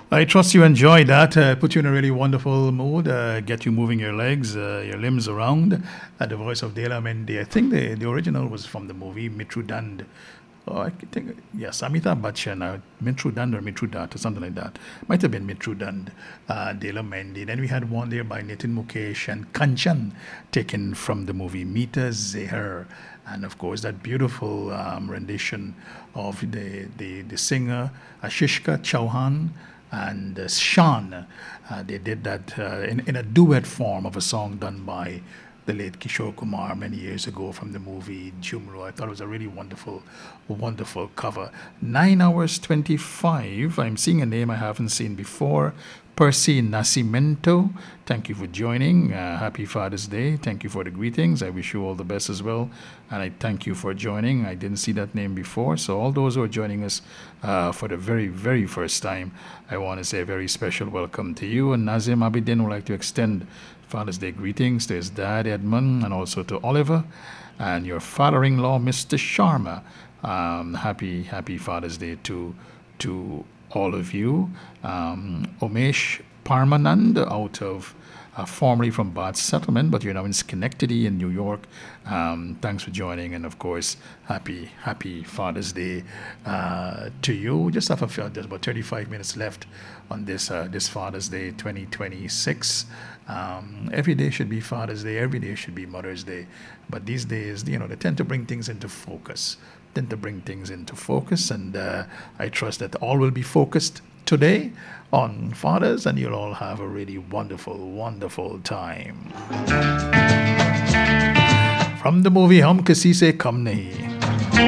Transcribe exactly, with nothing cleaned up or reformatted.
I trust you enjoyed that. Uh, put you in a really wonderful mood. Uh, get you moving your legs, uh, your limbs around. Uh, the voice of Dela Mendy. I think the, the original was from the movie Mitrudand. Oh, I think, yes, Amitabh Bachchan, uh, Mitrudand or Mitrudat or something like that. Might have been Mitrudand, uh, Dela Mendy. Then we had one there by Nitin Mukesh and Kanchan, taken from the movie Meeta Zeher. And of course, that beautiful um, rendition of the, the, the singer Ashishka Chauhan and uh, Shan. Uh, they did that uh, in, in a duet form of a song done by the late Kishore Kumar many years ago from the movie Jumro. I thought it was a really wonderful, wonderful cover. Nine hours twenty-five. I'm seeing a name I haven't seen before. Percy Nascimento, thank you for joining. Uh, happy Father's Day. Thank you for the greetings. I wish you all the best as well. And I thank you for joining. I didn't see that name before. So all those who are joining us uh, for the very, very first time, I want to say a very special welcome to you. And Nazim Abidin would like to extend Father's Day greetings to his dad, Edmund, and also to Oliver, and your father-in-law, Mister Sharma. Um, happy, happy Father's Day to to all of you. Um, Omesh Parmanand out of uh, formerly from Bath Settlement, but you're now in Schenectady in New York. Um, thanks for joining, and of course, happy happy Father's Day uh, to you. Just have a few, there's about thirty-five minutes left on this uh, this Father's Day twenty twenty-six. Um, every day should be Father's Day. Every day should be Mother's Day. But these days, you know, they tend to bring things into focus. Tend to bring things into focus, and uh, I trust that all will be focused today on fathers, and you'll all have a really wonderful, wonderful time. From the movie Hum Kisi Se Kam Nahi.